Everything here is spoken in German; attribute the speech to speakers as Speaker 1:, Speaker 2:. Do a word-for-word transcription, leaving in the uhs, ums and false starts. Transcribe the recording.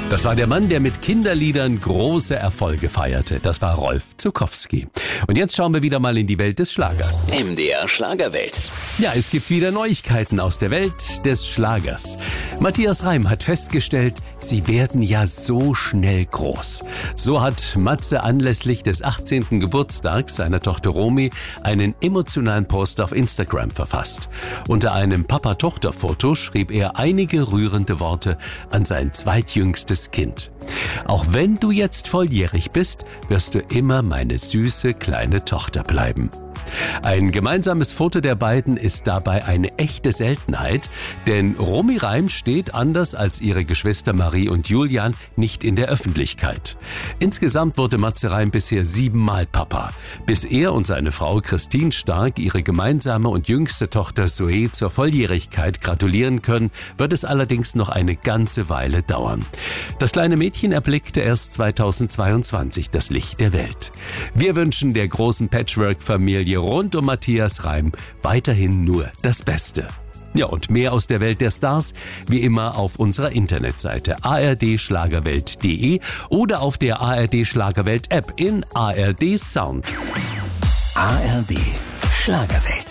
Speaker 1: Das war der Mann, der mit Kinderliedern große Erfolge feierte. Das war Rolf Zuckowski. Und jetzt schauen wir wieder mal in die Welt des Schlagers.
Speaker 2: M D R Schlagerwelt.
Speaker 1: Ja, es gibt wieder Neuigkeiten aus der Welt des Schlagers. Matthias Reim hat festgestellt, sie werden ja so schnell groß. So hat Matze anlässlich des achtzehnten Geburtstags seiner Tochter Romy einen emotionalen Post auf Instagram verfasst. Unter einem Papa-Tochter-Foto schrieb er einige rührende Worte an sein zweitjüngstes Kind. Auch wenn du jetzt volljährig bist, wirst du immer meine süße kleine Tochter bleiben. Ein gemeinsames Foto der beiden ist dabei eine echte Seltenheit, denn Romy Reim steht anders als ihre Geschwister Marie und Julian nicht in der Öffentlichkeit. Insgesamt wurde Matze Reim bisher siebenmal Papa. Bis er und seine Frau Christine Stark ihre gemeinsame und jüngste Tochter Zoe zur Volljährigkeit gratulieren können, wird es allerdings noch eine ganze Weile dauern. Das kleine Mädchen erblickte erst zweitausendzweiundzwanzig das Licht der Welt. Wir wünschen der großen Patchwork-Familie rund um Matthias Reim weiterhin nur das Beste. Ja, und mehr aus der Welt der Stars, wie immer auf unserer Internetseite a r d schlagerwelt punkt d e oder auf der A R D Schlagerwelt App in A R D Sounds.
Speaker 2: A R D Schlagerwelt.